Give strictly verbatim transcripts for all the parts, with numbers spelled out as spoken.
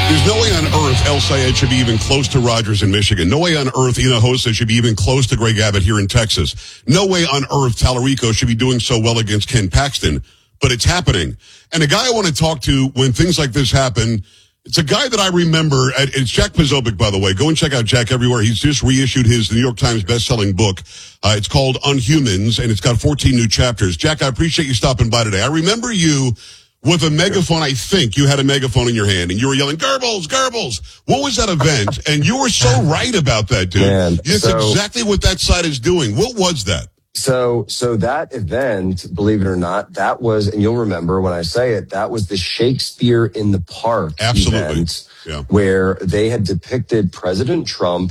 There's no way on earth El Sayed should be even close to Rogers in Michigan. No way on earth Ina Hosa should be even close to Greg Abbott here in Texas. No way on earth Tallarico should be doing so well against Ken Paxton. But it's happening. And a guy I want to talk to when things like this happen, it's a guy that I remember. It's Jack Posobiec, by the way. Go and check out Jack everywhere. He's just reissued his New York Times best-selling book. Uh, it's called Unhumans, and it's got fourteen new chapters. Jack, I appreciate you stopping by today. I remember you with a megaphone. I think you had a megaphone in your hand, and you were yelling, Goebbels, Goebbels. What was that event? And you were so right about that, dude. Man, That's so, exactly what that side is doing. What was that? So, so that event, believe it or not, that was, and you'll remember when I say it, that was the Shakespeare in the Park Absolutely. event, Yeah. where they had depicted President Trump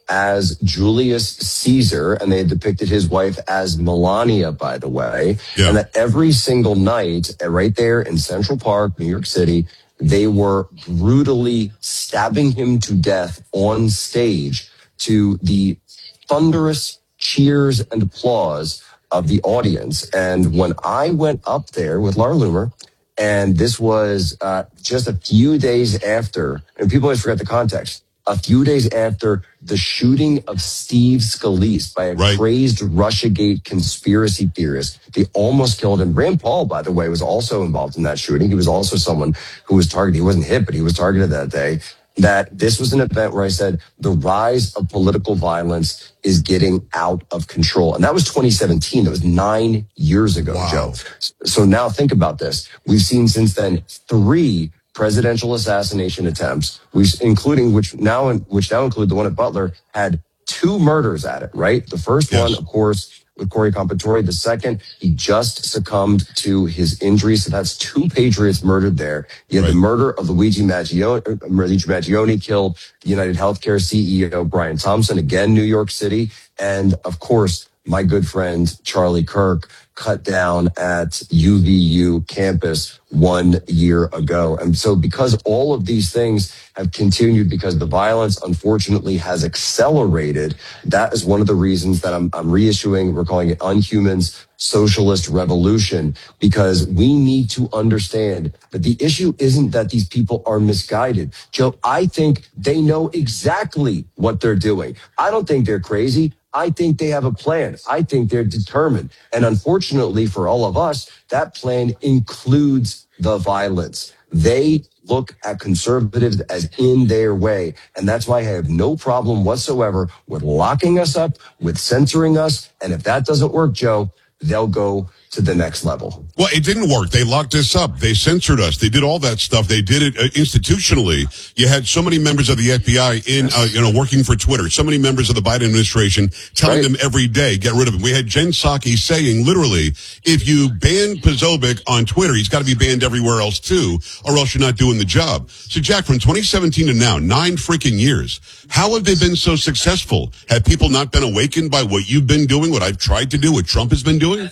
as Julius Caesar, and they had depicted his wife as Melania, by the way. Yeah. And that every single night, uh, right there in Central Park, New York City, they were brutally stabbing him to death on stage to the thunderous cheers and applause of the audience. And when I went up there with Laura Loomer, and this was uh, just a few days after, and people always forget the context, a few days after the shooting of Steve Scalise by a Right. crazed Russiagate conspiracy theorist. They almost killed him. Rand Paul, by the way, was also involved in that shooting. He was also someone who was targeted. He wasn't hit, but he was targeted that day. That this was an event where I said the rise of political violence is getting out of control. And that was twenty seventeen. That was nine years ago, Wow. Joe. So now think about this. We've seen since then three presidential assassination attempts, we've, including which now, which now include the one at Butler, had two murders at it, right? The first Yes. one, of course, with Corey Compatore. The second, he just succumbed to his injuries. So that's two patriots murdered there. You had Right. the murder of Luigi Maggione, Luigi Maggione killed the United Healthcare C E O, Brian Thompson, again, New York City. And of course, my good friend, Charlie Kirk, cut down at U V U campus one year ago. And so because all of these things have continued, because the violence unfortunately has accelerated, that is one of the reasons that I'm, I'm reissuing, we're calling it Unhumans Socialist Revolution, because we need to understand that the issue isn't that these people are misguided. Joe, I think they know exactly what they're doing. I don't think they're crazy. I think they have a plan. I think they're determined. And unfortunately for all of us, that plan includes the violence. They look at conservatives as in their way. And that's why I have no problem whatsoever with locking us up, with censoring us. And if that doesn't work, Joe, they'll go to the next level. Well, it didn't work. They locked us up. They censored us. They did all that stuff. They did it uh, institutionally. You had so many members of the F B I in, uh, you know, working for Twitter. So many members of the Biden administration telling Right. them every day, get rid of him. We had Jen Psaki saying, literally, if you ban Posobiec on Twitter, he's got to be banned everywhere else too, or else you're not doing the job. So, Jack, from twenty seventeen to now, nine freaking years, how have they been so successful? Have people not been awakened by what you've been doing, what I've tried to do, what Trump has been doing?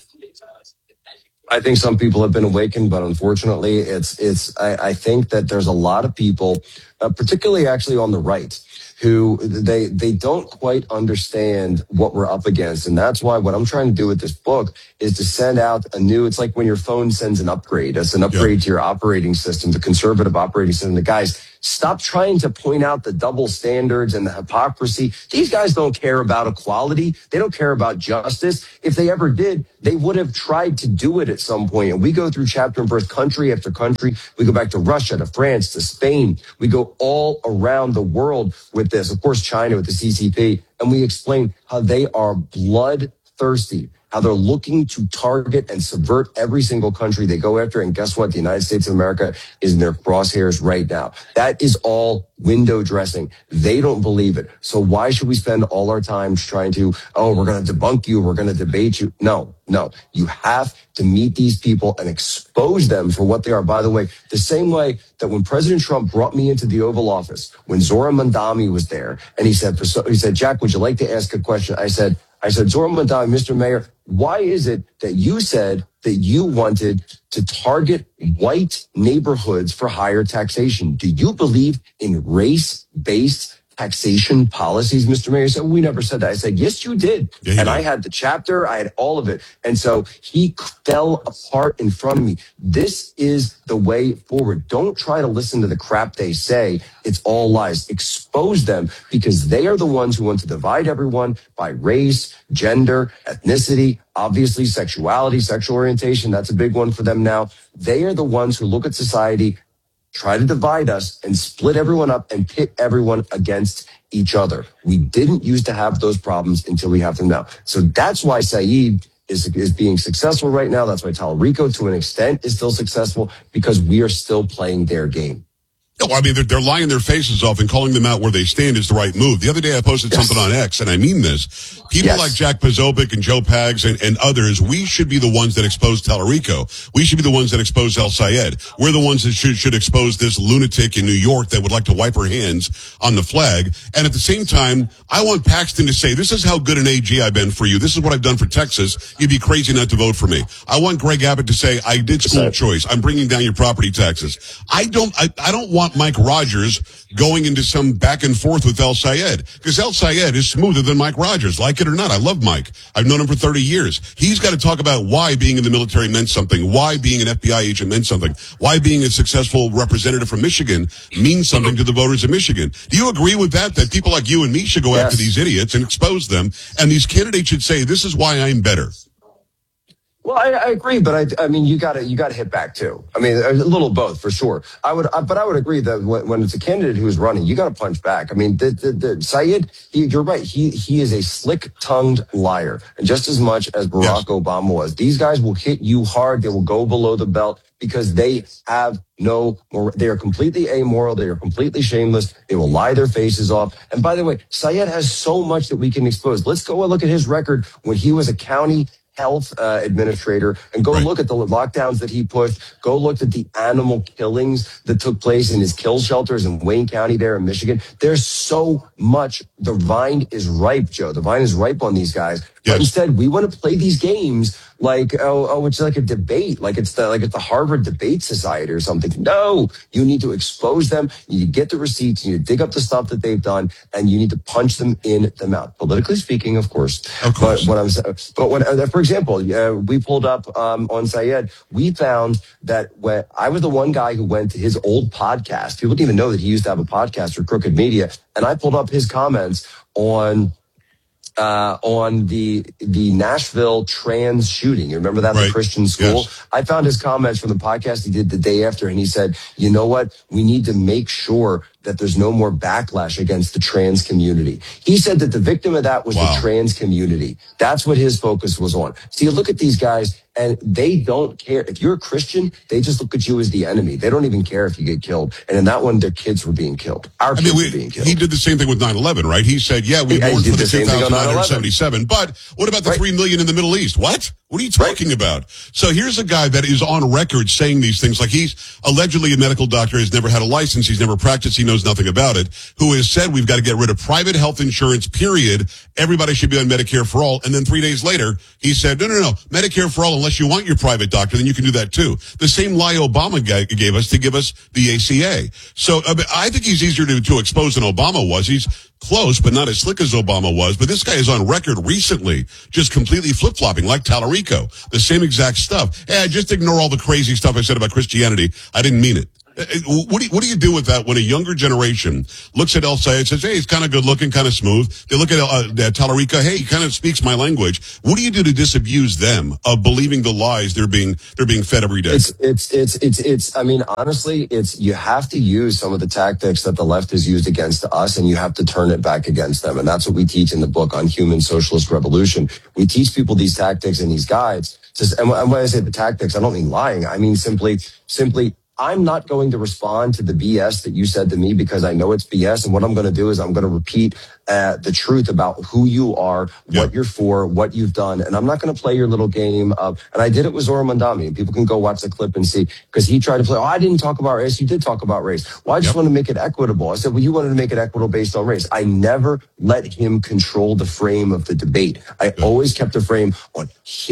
I think some people have been awakened, but unfortunately, it's it's. I, I think that there's a lot of people, uh, particularly actually on the right, who they they don't quite understand what we're up against, and that's why what I'm trying to do with this book is to send out a new. It's like when your phone sends an upgrade. It's an upgrade Yeah. to your operating system, the conservative operating system. The guys, stop trying to point out the double standards and the hypocrisy. These guys don't care about equality. They don't care about justice. If they ever did, they would have tried to do it at some point. And we go through chapter and verse, country after country. We go back to Russia, to France, to Spain. We go all around the world with this. Of course, China with the C C P. And we explain how they are bloodthirsty, how they're looking to target and subvert every single country they go after. And guess what? The United States of America is in their crosshairs right now. That is all window dressing. They don't believe it. So why should we spend all our time trying to, oh, we're going to debunk you, we're going to debate you? No, no. You have to meet these people and expose them for what they are. By the way, the same way that when President Trump brought me into the Oval Office, when Zora Mandami was there, and he said, he said, Jack, would you like to ask a question? I said, I said, Zora Mandami, Mister Mayor, why is it that you said that you wanted to target white neighborhoods for higher taxation? Do you believe in race-based taxation policies, Mister Mayor. Said, we never said that. I said, yes, you did. Yeah, and did. I had the chapter, I had all of it. And so he fell apart in front of me. This is the way forward. Don't try to listen to the crap they say. It's all lies. Expose them, because they are the ones who want to divide everyone by race, gender, ethnicity, obviously sexuality, sexual orientation. That's a big one for them now. They are the ones who look at society, try to divide us and split everyone up and pit everyone against each other. We didn't used to have those problems until we have them now. So that's why Saeed is, is being successful right now. That's why Tallarico, to an extent, is still successful, because we are still playing their game. No, I mean, they're, they're lying their faces off, and calling them out where they stand is the right move. The other day I posted yes. something on X, and I mean this. People yes. like Jack Posobiec and Joe Pags and, and others, we should be the ones that expose Tallarico. We should be the ones that expose El Sayed. We're the ones that should, should expose this lunatic in New York that would like to wipe her hands on the flag. And at the same time, I want Paxton to say, this is how good an A G I've been for you. This is what I've done for Texas. You'd be crazy not to vote for me. I want Greg Abbott to say, I did school choice. I'm bringing down your property taxes. I don't, I, I don't want Mike Rogers going into some back and forth with El Sayed, because El Sayed is smoother than Mike Rogers. Like it or not, I love Mike. I've known him for thirty years. He's got to talk about why being in the military meant something, why being an F B I agent meant something, why being a successful representative from Michigan means something to the voters of Michigan. Do you agree with that, that people like you and me should go yes. after these idiots and expose them, and these candidates should say, this is why I'm better? Well, I, I agree, but I, I mean, you got to you got to hit back too. I mean, a little of both for sure. I would, I, but I would agree that when, when it's a candidate who is running, you got to punch back. I mean, the, the, the Sayed, he, you're right. He he is a slick-tongued liar, and just as much as Barack yes. Obama was. These guys will hit you hard. They will go below the belt, because they have no, they are completely amoral. They are completely shameless. They will lie their faces off. And by the way, Sayed has so much that we can expose. Let's go and look at his record when he was a county health uh, administrator, and go right. look at the lockdowns that he pushed. Go look at the animal killings that took place in his kill shelters in Wayne County there in Michigan. There's so much. The vine is ripe, Joe. The vine is ripe on these guys. Yes. But instead, we want to play these games like, oh, oh, it's like a debate, like it's the like it's the Harvard Debate Society or something. No, you need to expose them. You need to get the receipts. You need to dig up the stuff that they've done, and you need to punch them in the mouth. Politically speaking, of course. Of course. But what I'm but when, uh, for example, uh, we pulled up um, on Sayed. We found that when I was the one guy who went to his old podcast. People didn't even know that he used to have a podcast for Crooked Media, and I pulled up his comments on. Uh, on the the Nashville trans shooting. You remember that, right. the Christian school? Yes. I found his comments from the podcast he did the day after, and he said, you know what? We need to make sure that there's no more backlash against the trans community. He said that the victim of that was wow. the trans community. That's what his focus was on. See, look at these guys, and they don't care. If you're a Christian, they just look at you as the enemy. They don't even care if you get killed. And in that one, their kids were being killed. Our kids I mean, we, were being killed. He did the same thing with nine eleven, right? He said, yeah, we mourned for the, the two thousand nine hundred seventy-seven, but what about the right. three million in the Middle East? What? What are you talking right. about? So here's a guy that is on record saying these things, like he's allegedly a medical doctor, has never had a license, he's never practiced, he knows nothing about it, who has said we've got to get rid of private health insurance, period. Everybody should be on Medicare for all. And then three days later, he said, no, no, no, Medicare for all, unless you want your private doctor, then you can do that too. The same lie Obama gave us to give us the A C A. So I, mean, I think he's easier to, to expose than Obama was. He's close, but not as slick as Obama was. But this guy is on record recently just completely flip-flopping, like Tallarico. The same exact stuff. Hey, just ignore all the crazy stuff I said about Christianity. I didn't mean it. What do you, what do you do with that when a younger generation looks at El Sayed and says, hey, he's kind of good looking, kind of smooth. They look at uh, Tallarico, hey, he kind of speaks my language. What do you do to disabuse them of believing the lies they're being they're being fed every day? It's it's it's it's it's I mean, honestly, it's you have to use some of the tactics that the left has used against us, and you have to turn it back against them. And that's what we teach in the book on Human Socialist Revolution. We teach people these tactics and these guides. And when I say the tactics, I don't mean lying. I mean simply simply I'm not going to respond to the B S that you said to me because I know it's B S. And what I'm going to do is I'm going to repeat uh, the truth about who you are, what yep. you're for, what you've done. And I'm not going to play your little game of, and I did it with Zohran Mamdani, and people can go watch the clip and see, because he tried to play, oh, I didn't talk about race. You did talk about race. Well, I just yep. want to make it equitable. I said, well, you wanted to make it equitable based on race. I never let him control the frame of the debate. I yep. always kept the frame on his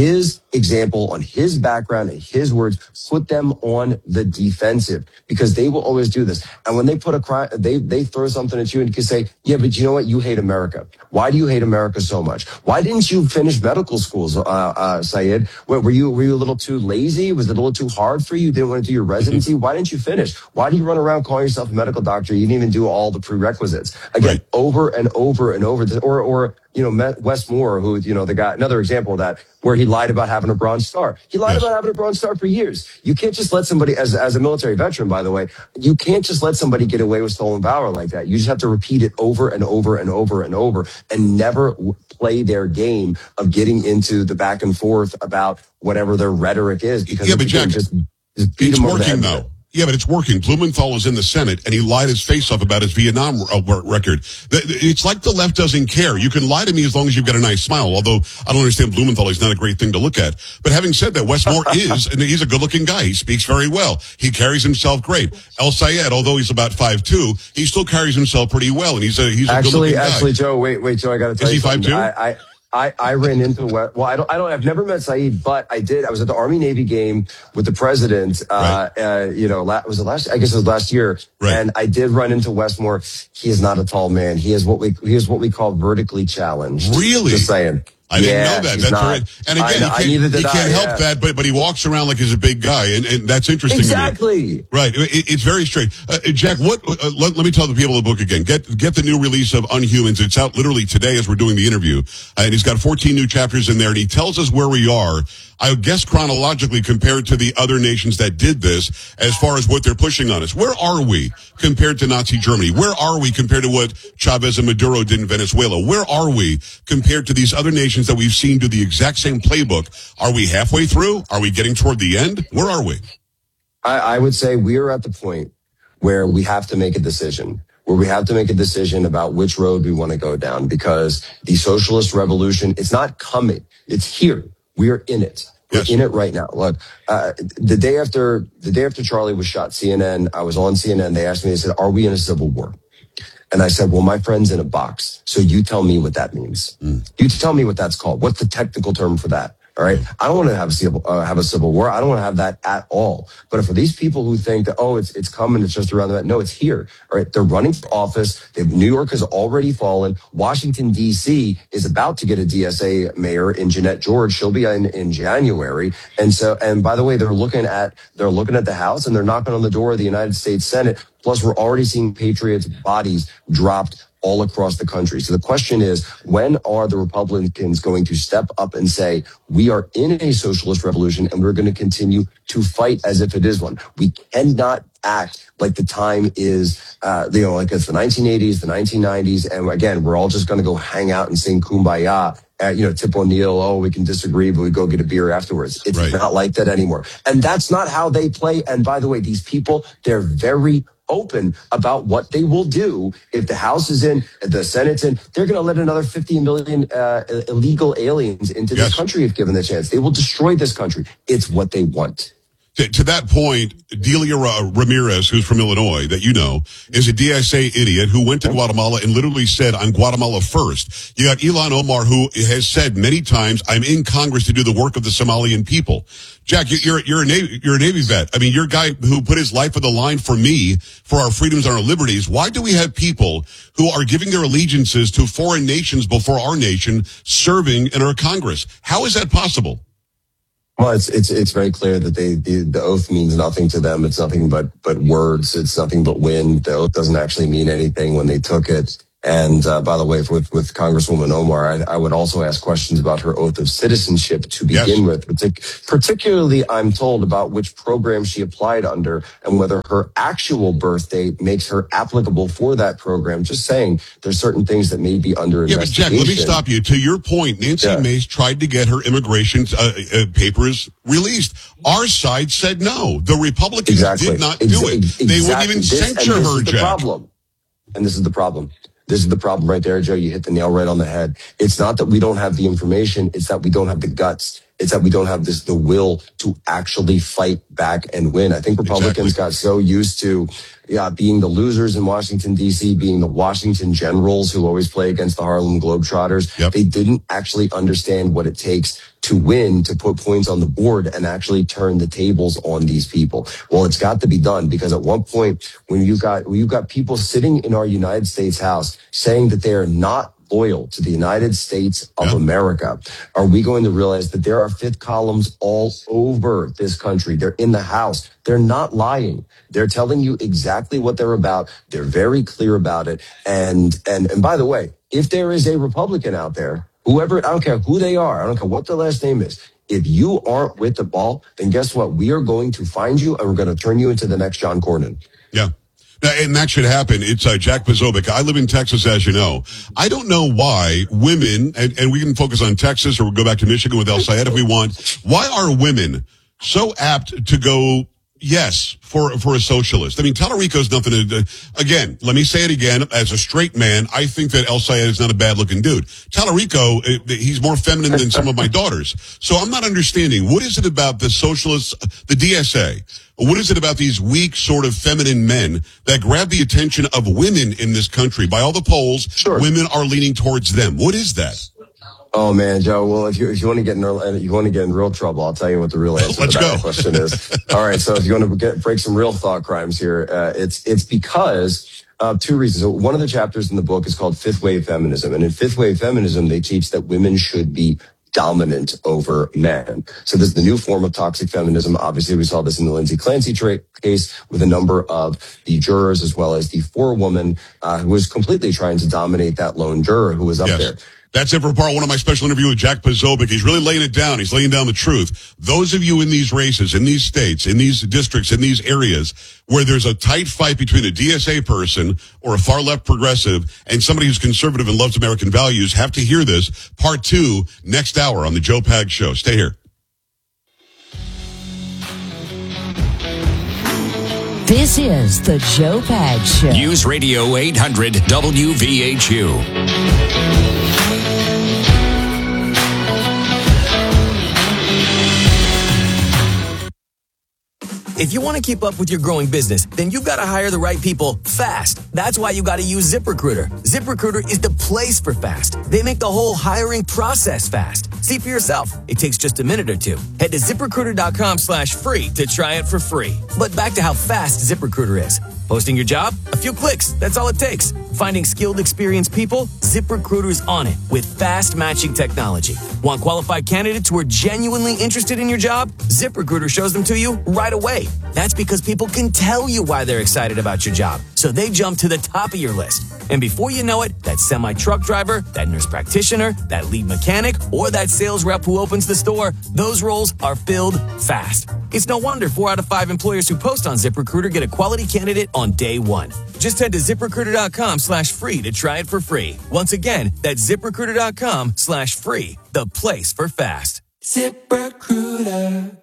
example on his background and his words, put them on the defensive because they will always do this. And when they put a cry, they, they throw something at you and you can say, yeah, but you know what? You hate America. Why do you hate America so much? Why didn't you finish medical schools, uh, uh, Syed? Were, were you, were you a little too lazy? Was it a little too hard for you? You didn't want to do your residency? Why didn't you finish? Why do you run around calling yourself a medical doctor? You didn't even do all the prerequisites. Again, right. over and over and over, or, or, you know, Wes Moore, who, you know, the guy, another example of that, where he lied about having a Bronze Star. He lied yes. about having a Bronze Star for years. You can't just let somebody, as, as a military veteran, by the way, you can't just let somebody get away with stolen valor like that. You just have to repeat it over and over and over and over and never w- play their game of getting into the back and forth about whatever their rhetoric is. Because yeah, but Jack, just, just beat it's them over the working head. though. Yeah, but it's working. Blumenthal is in the Senate, and he lied his face off about his Vietnam record. It's like the left doesn't care. You can lie to me as long as you've got a nice smile, although I don't understand Blumenthal. He's not a great thing to look at. But having said that, Wes Moore is, and he's a good-looking guy. He speaks very well. He carries himself great. El Sayed, although he's about five two, he still carries himself pretty well, and he's a he's a actually, good-looking guy. Actually, Joe, wait, wait, Joe, I got to tell is you he five two? I, I, I, I ran into well, I don't, I don't, I've never met Saeed, but I did. I was at the Army Navy game with the president. Uh, right. uh you know, la- was it last? I guess it was last year. Right. And I did run into Wes Moore. He is not a tall man. He is what we he is what we call vertically challenged. Really? Just saying. I didn't yeah, know that. That's not, right. And again, I, he can't, he can't I, help yeah. that, but but he walks around like he's a big guy, and, and that's interesting. Exactly. To me. Right. It, it's very strange. Uh, Jack, what? Uh, let, let me tell the people the book again. Get get the new release of Unhumans. It's out literally today as we're doing the interview, uh, and he's got fourteen new chapters in there, and he tells us where we are. I guess chronologically compared to the other nations that did this, as far as what they're pushing on us. Where are we compared to Nazi Germany? Where are we compared to what Chavez and Maduro did in Venezuela? Where are we compared to these other nations that we've seen do the exact same playbook? Are we halfway through? Are we getting toward the end? Where are we? I, I would say we are at the point where we have to make a decision. Where we have to make a decision about which road we want to go down, because the socialist revolution, it's not coming. It's here. We are in it. We're yes. in it right now. Look, uh, the day after, the day after Charlie was shot, C N N, I was on C N N. They asked me, they said, are we in a civil war? And I said, well, my friend's in a box. So you tell me what that means. Mm. You tell me what that's called. What's the technical term for that? All right. I don't want to have a civil, uh, have a civil war. I don't want to have that at all. But for these people who think that, oh, it's, it's coming, it's just around the, no, it's here. All right. They're running for office. They, New York has already fallen. Washington, D C is about to get a D S A mayor in Jeanette George. She'll be in, in January. And so, and by the way, they're looking at, they're looking at the House and they're knocking on the door of the United States Senate. Plus, we're already seeing Patriots' bodies dropped all across the country. So the question is, when are the Republicans going to step up and say, we are in a socialist revolution and we're going to continue to fight as if it is one? We cannot act like the time is, uh, you know, like it's the nineteen eighties, the nineteen nineties. And again, we're all just going to go hang out and sing Kumbaya. Uh, you know, Tip O'Neill, oh, we can disagree, but we go get a beer afterwards. It's right. not like that anymore. And that's not how they play. And by the way, these people, they're very open about what they will do if the House is in, if the Senate's in. They're going to let another fifty million uh, illegal aliens into yes. this country if given the chance. They will destroy this country. It's what they want. To, to that point, Delia Ramirez, who's from Illinois, that you know, is a D S A idiot who went to Guatemala and literally said, I'm Guatemala first. You got Ilhan Omar, who has said many times, I'm in Congress to do the work of the Somalian people. Jack, you're, you're, a Navy, you're a Navy vet. I mean, you're a guy who put his life on the line for me, for our freedoms and our liberties. Why do we have people who are giving their allegiances to foreign nations before our nation serving in our Congress? How is that possible? Well, it's it's it's very clear that they the, the oath means nothing to them. It's nothing but but words. It's nothing but wind. The oath doesn't actually mean anything when they took it. And uh, by the way, with with Congresswoman Omar, I, I would also ask questions about her oath of citizenship to begin yes. with. Partic- particularly, I'm told about which program she applied under and whether her actual birth date makes her applicable for that program. Just saying, there's certain things that may be under yeah, investigation. But Jack, let me stop you. To your point, Nancy yeah. Mace tried to get her immigration uh, uh, papers released. Our side said no. The Republicans exactly. did not Ex- do it. Exactly. They wouldn't even this, censure this her, is the Jack. Problem. And this is the problem. This is the problem right there, Joe. You hit the nail right on the head. It's not that we don't have the information. It's that we don't have the guts. It's that we don't have this, the will to actually fight back and win. I think Republicans Exactly. got so used to yeah, being the losers in Washington, D C, being the Washington Generals who always play against the Harlem Globetrotters. Yep. They didn't actually understand what it takes to win, to put points on the board and actually turn the tables on these people. Well, it's got to be done, because at one point when you got, when you got people sitting in our United States House saying that they are not loyal to the United States of Yeah. America, are we going to realize that there are fifth columns all over this country? They're in the House. They're not lying. They're telling you exactly what they're about. They're very clear about it. And, and, and by the way, if there is a Republican out there, whoever, I don't care who they are, I don't care what their last name is, if you aren't with the ball, then guess what? We are going to find you and we're going to turn you into the next John Cornyn. Yeah. Now, and that should happen. It's uh, Jack Posobiec. I live in Texas, as you know. I don't know why women, and, and we can focus on Texas or we'll go back to Michigan with El Sayed if we want. Why are women so apt to go, yes, for for a socialist? I mean, Tallarico's nothing to do. Again, let me say it again. As a straight man, I think that El Sayed is not a bad-looking dude. Tallarico, he's more feminine than some of my daughters. So I'm not understanding. What is it about the socialists, the D S A? What is it about these weak, sort of feminine men that grab the attention of women in this country? By all the polls, Sure. women are leaning towards them. What is that? Oh man, Joe. Well, if you if you want to get in if you want to get in real trouble, I'll tell you what the real answer Let's to that go. question is. All right, so if you want to get, break some real thought crimes here, uh, it's it's because of two reasons. So one of the chapters in the book is called Fifth Wave Feminism, and in Fifth Wave Feminism, they teach that women should be dominant over men. So this is the new form of toxic feminism. Obviously, we saw this in the Lindsay Clancy tra- case with a number of the jurors, as well as the forewoman uh, who was completely trying to dominate that lone juror who was up Yes. there. That's it for part one of my special interview with Jack Posobiec. He's really laying it down. He's laying down the truth. Those of you in these races, in these states, in these districts, in these areas where there's a tight fight between a D S A person or a far-left progressive and somebody who's conservative and loves American values have to hear this. Part two, next hour on the Joe Pag Show. Stay here. This is the Joe Pag Show. News Radio eight hundred W V H U. If you want to keep up with your growing business, then you've got to hire the right people fast. That's why you got to use ZipRecruiter. ZipRecruiter is the place for fast. They make the whole hiring process fast. See for yourself. It takes just a minute or two. Head to ZipRecruiter.com slash free to try it for free. But back to how fast ZipRecruiter is. Posting your job? A few clicks. That's all it takes. Finding skilled, experienced people? ZipRecruiter's on it with fast matching technology. Want qualified candidates who are genuinely interested in your job? ZipRecruiter shows them to you right away. That's because people can tell you why they're excited about your job. So they jump to the top of your list. And before you know it, that semi-truck driver, that nurse practitioner, that lead mechanic, or that sales rep who opens the store, those roles are filled fast. It's no wonder four out of five employers who post on ZipRecruiter get a quality candidate on day one. Just head to ZipRecruiter.com slash free to try it for free. Once again, that's ZipRecruiter.com slash free, the place for fast. ZipRecruiter.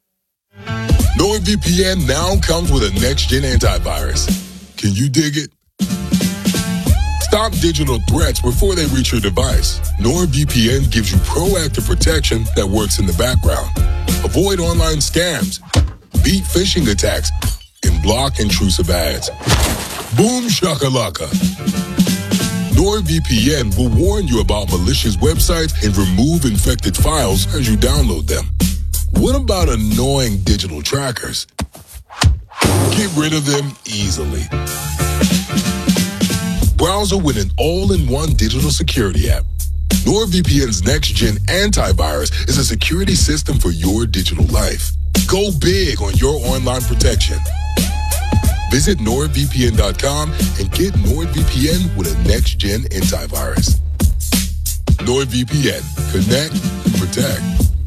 NordVPN now comes with a next-gen antivirus. Can you dig it? Stop digital threats before they reach your device. NordVPN gives you proactive protection that works in the background. Avoid online scams, beat phishing attacks, and block intrusive ads. Boom shakalaka. NordVPN will warn you about malicious websites and remove infected files as you download them. What about annoying digital trackers? Get rid of them easily. Browser with an all-in-one digital security app. NordVPN's next-gen antivirus is a security system for your digital life. Go big on your online protection. Visit Nord V P N dot com and get NordVPN with a next-gen antivirus. NordVPN. Connect, protect.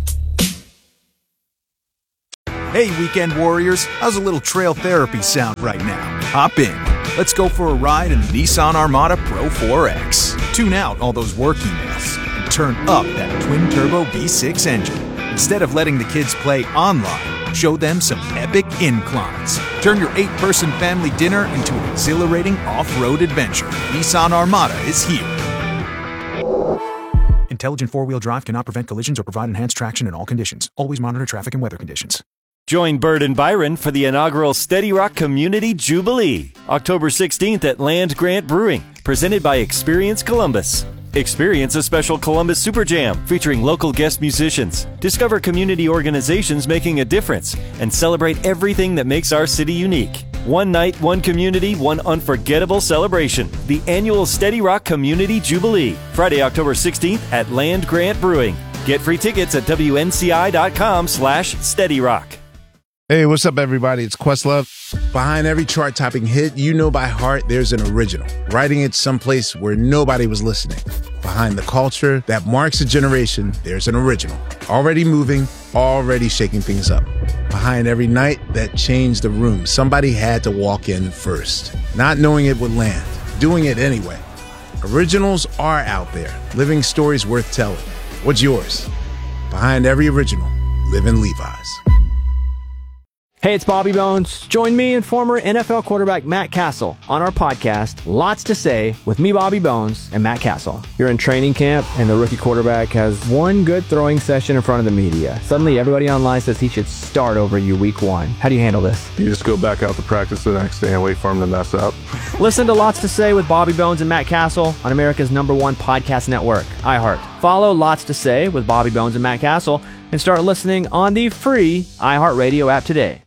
Hey, weekend warriors, how's a little trail therapy sound right now? Hop in. Let's go for a ride in the Nissan Armada Pro four X. Tune out all those work emails and turn up that twin-turbo V six engine. Instead of letting the kids play online, show them some epic inclines. Turn your eight-person family dinner into an exhilarating off-road adventure. Nissan Armada is here. And Intelligent four-wheel drive cannot prevent collisions or provide enhanced traction in all conditions. Always monitor traffic and weather conditions. Join Bird and Byron for the inaugural Steady Rock Community Jubilee, October sixteenth at Land Grant Brewing, presented by Experience Columbus. Experience a special Columbus Super Jam featuring local guest musicians. Discover community organizations making a difference and celebrate everything that makes our city unique. One night, one community, one unforgettable celebration. The annual Steady Rock Community Jubilee, Friday, October sixteenth at Land Grant Brewing. Get free tickets at W N C I dot com slash Steady Rock. Hey, what's up, everybody? It's Questlove. Behind every chart-topping hit you know by heart, there's an original, writing it someplace where nobody was listening. Behind the culture that marks a generation, there's an original, already moving, already shaking things up. Behind every night that changed the room, somebody had to walk in first, not knowing it would land, doing it anyway. Originals are out there, living stories worth telling. What's yours? Behind every original, live in Levi's. Hey, it's Bobby Bones. Join me and former N F L quarterback Matt Castle on our podcast, Lots to Say, with me, Bobby Bones, and Matt Castle. You're in training camp, and the rookie quarterback has one good throwing session in front of the media. Suddenly, everybody online says he should start over you week one. How do you handle this? You just go back out to practice the next day and wait for him to mess up. Listen to Lots to Say with Bobby Bones and Matt Castle on America's number one podcast network, iHeart. Follow Lots to Say with Bobby Bones and Matt Castle and start listening on the free iHeartRadio app today.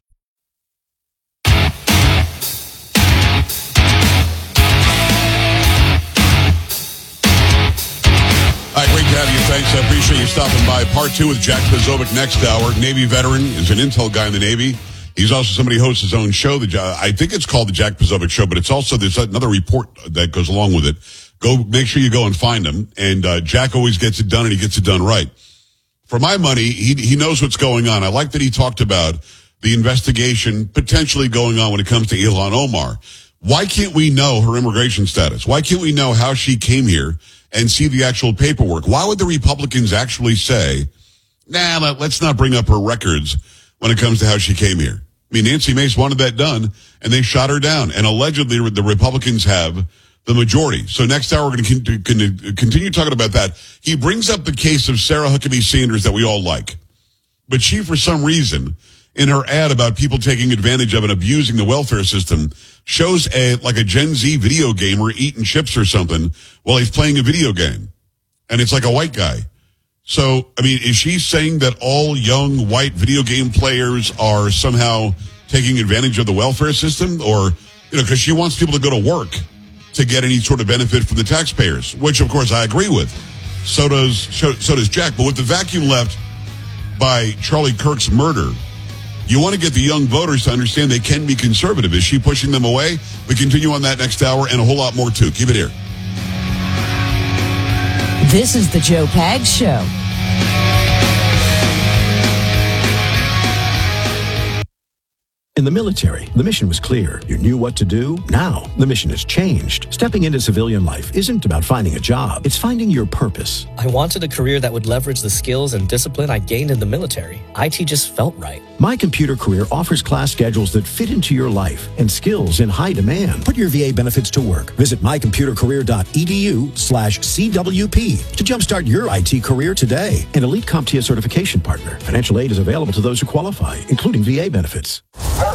All right, great to have you. Thanks. I appreciate you stopping by. Part two with Jack Posobiec next hour. Navy veteran, is an intel guy in the Navy. He's also somebody who hosts his own show. The I think it's called the Jack Posobiec Show, but it's also there's another report that goes along with it. Go make sure you go and find him. And uh, Jack always gets it done, and he gets it done right. For my money, he he knows what's going on. I like that he talked about the investigation potentially going on when it comes to Ilhan Omar. Why can't we know her immigration status? Why can't we know how she came here and see the actual paperwork? Why would the Republicans actually say, nah, let's not bring up her records when it comes to how she came here? I mean, Nancy Mace wanted that done, and they shot her down. And allegedly, the Republicans have the majority. So next hour, we're going to continue talking about that. He brings up the case of Sarah Huckabee Sanders that we all like. But she, for some reason, in her ad about people taking advantage of and abusing the welfare system, shows a like a Gen Z video gamer eating chips or something while he's playing a video game. And it's like a white guy. So, I mean, is she saying that all young white video game players are somehow taking advantage of the welfare system? Or, you know, because she wants people to go to work to get any sort of benefit from the taxpayers, which, of course, I agree with. So does, so, so does Jack. But with the vacuum left by Charlie Kirk's murder, you want to get the young voters to understand they can be conservative. Is she pushing them away? We continue on that next hour and a whole lot more, too. Keep it here. This is the Joe Pags Show. In the military, the mission was clear. You knew what to do. Now, the mission has changed. Stepping into civilian life isn't about finding a job. It's finding your purpose. I wanted a career that would leverage the skills and discipline I gained in the military. I T just felt right. My Computer Career offers class schedules that fit into your life and skills in high demand. Put your V A benefits to work. Visit mycomputercareer.edu slash CWP to jumpstart your I T career today. An elite CompTIA certification partner. Financial aid is available to those who qualify, including V A benefits.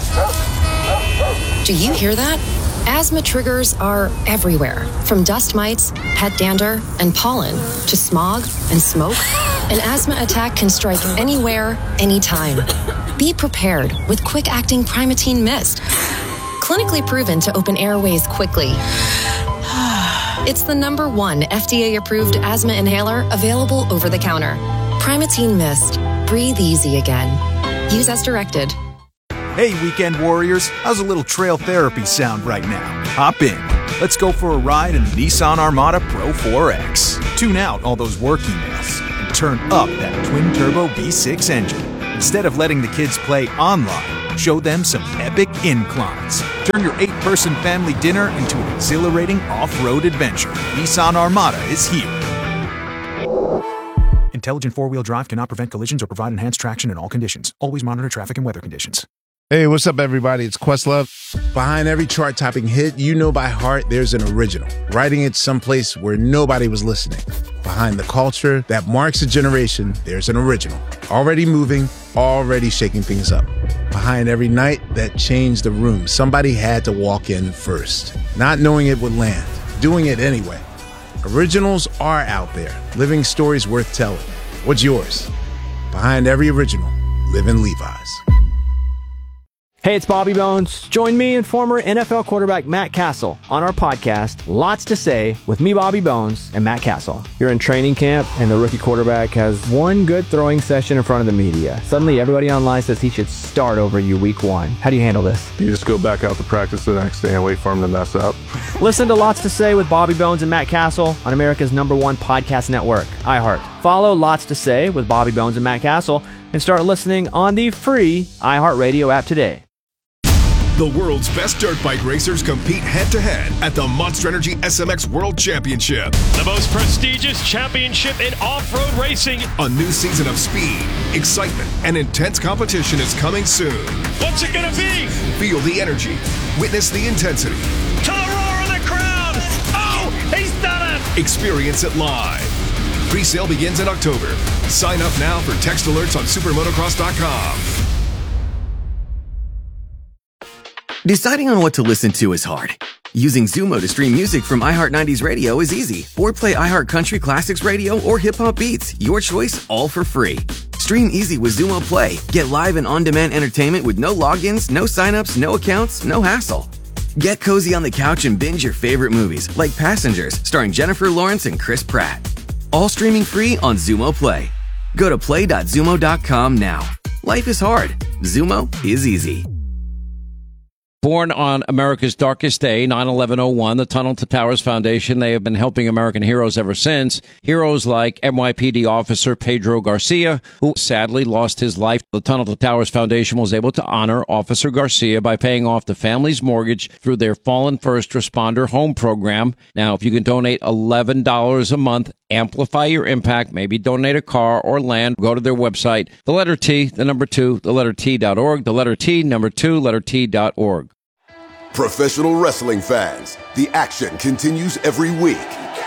Do you hear that? Asthma triggers are everywhere, from dust mites, pet dander, and pollen, to smog and smoke. An asthma attack can strike anywhere, anytime. Be prepared with quick-acting Primatene Mist. Clinically proven to open airways quickly. It's the number one F D A-approved asthma inhaler available over the counter. Primatene Mist. Breathe easy again. Use as directed. Hey, weekend warriors, how's a little trail therapy sound right now? Hop in. Let's go for a ride in the Nissan Armada Pro four X. Tune out all those work emails and turn up that twin-turbo V six engine. Instead of letting the kids play online, show them some epic inclines. Turn your eight-person family dinner into an exhilarating off-road adventure. Nissan Armada is here. Intelligent four-wheel drive cannot prevent collisions or provide enhanced traction in all conditions. Always monitor traffic and weather conditions. Hey, what's up, everybody? It's Questlove. Behind every chart-topping hit you know by heart, there's an original, writing it someplace where nobody was listening. Behind the culture that marks a generation, there's an original. Already moving, already shaking things up. Behind every night that changed the room, somebody had to walk in first. Not knowing it would land, doing it anyway. Originals are out there, living stories worth telling. What's yours? Behind every original, live in Levi's. Hey, it's Bobby Bones. Join me and former N F L quarterback Matt Castle on our podcast, Lots to Say, with me, Bobby Bones, and Matt Castle. You're in training camp, and the rookie quarterback has one good throwing session in front of the media. Suddenly, everybody online says he should start over you week one. How do you handle this? You just go back out to practice the next day and wait for him to mess up. Listen to Lots to Say with Bobby Bones and Matt Castle on America's number one podcast network, iHeart. Follow Lots to Say with Bobby Bones and Matt Castle and start listening on the free iHeartRadio app today. The world's best dirt bike racers compete head-to-head at the Monster Energy S M X World Championship. The most prestigious championship in off-road racing. A new season of speed, excitement, and intense competition is coming soon. What's it gonna be? Feel the energy. Witness the intensity. To the roar of the crowd! Oh, he's done it! Experience it live. Pre-sale begins in October. Sign up now for text alerts on supermotocross dot com. Deciding on what to listen to is hard. Using Zumo to stream music from iHeart nineties Radio is easy. Or play iHeart Country Classics Radio or Hip Hop Beats. Your choice, all for free. Stream easy with Zumo Play. Get live and on-demand entertainment with no logins, no signups, no accounts, no hassle. Get cozy on the couch and binge your favorite movies, like Passengers, starring Jennifer Lawrence and Chris Pratt. All streaming free on Zumo Play. Go to play dot zumo dot com now. Life is hard. Zumo is easy. Born on America's darkest day, nine eleven oh one, the Tunnel to Towers Foundation, they have been helping American heroes ever since. Heroes like N Y P D officer Pedro Garcia, who sadly lost his life. The Tunnel to Towers Foundation was able to honor Officer Garcia by paying off the family's mortgage through their Fallen First Responder Home Program. Now, if you can donate eleven dollars a month, amplify your impact, maybe donate a car or land, go to their website, the letter T, the number two, the letter T dot org, the letter T, number two, letter T dot org. Professional wrestling fans, the action continues every week.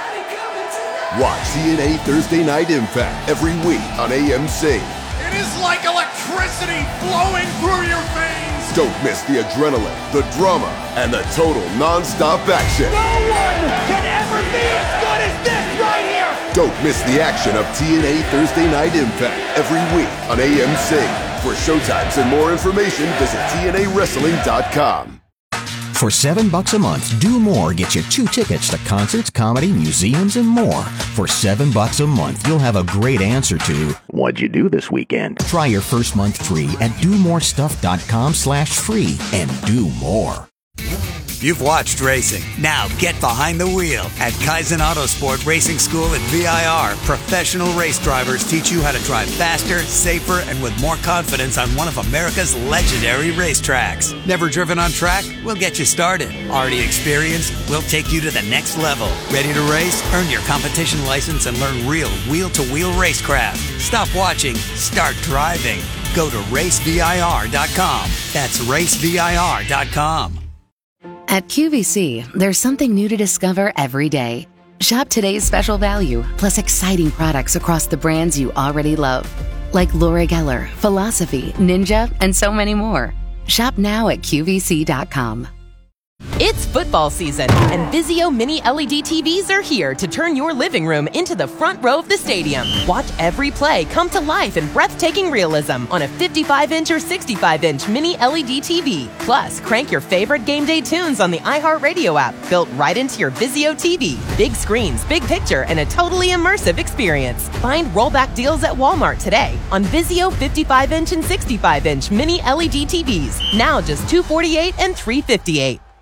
Watch T N A Thursday Night Impact every week on A M C. It is like electricity flowing through your veins. Don't miss the adrenaline, the drama, and the total non-stop action. No one can ever be as good as this right here. Don't miss the action of T N A Thursday Night Impact every week on A M C. For showtimes and more information, visit T N A wrestling dot com. For seven bucks a month, Do More gets you two tickets to concerts, comedy, museums, and more. For seven bucks a month, you'll have a great answer to what'd you do this weekend? Try your first month free at do more stuff dot com slash free and do more. You've watched racing. Now get behind the wheel. At Kaizen Autosport Racing School at V I R, professional race drivers teach you how to drive faster, safer, and with more confidence on one of America's legendary racetracks. Never driven on track? We'll get you started. Already experienced? We'll take you to the next level. Ready to race? Earn your competition license and learn real wheel-to-wheel racecraft. Stop watching. Start driving. Go to race V I R dot com. That's race V I R dot com. At Q V C, there's something new to discover every day. Shop today's special value, plus exciting products across the brands you already love, like Laura Geller, Philosophy, Ninja, and so many more. Shop now at Q V C dot com. It's football season, and Vizio Mini L E D T Vs are here to turn your living room into the front row of the stadium. Watch every play come to life in breathtaking realism on a fifty-five inch or sixty-five inch Mini L E D T V. Plus, crank your favorite game day tunes on the iHeartRadio app, built right into your Vizio T V. Big screens, big picture, and a totally immersive experience. Find rollback deals at Walmart today on Vizio fifty-five inch and sixty-five inch Mini L E D T Vs. Now just two hundred forty-eight dollars and three hundred fifty-eight dollars.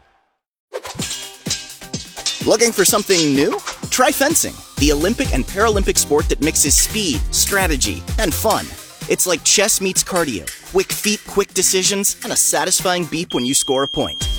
Looking for something new? Try fencing, the Olympic and Paralympic sport that mixes speed, strategy, and fun. It's like chess meets cardio. Quick feet, quick decisions, and a satisfying beep when you score a point.